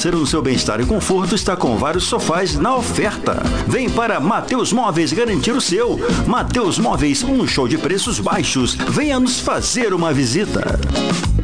parceiro no seu bem-estar e conforto, está com vários sofás na oferta. Vem para Mateus Móveis garantir o seu. Mateus Móveis, um show de preços baixos. Venha nos fazer uma visita.